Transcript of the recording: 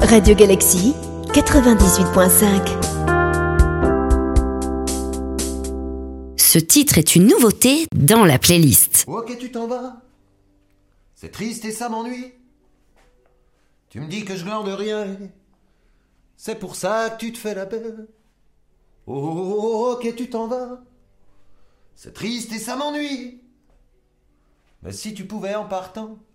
Radio Galaxy 98.5. Ce titre est une nouveauté dans la playlist. Ok, tu t'en vas. C'est triste et ça m'ennuie. Tu me dis que je glande rien. C'est pour ça que tu te fais la belle. Oh, ok, tu t'en vas. C'est triste et ça m'ennuie. Mais si tu pouvais en partant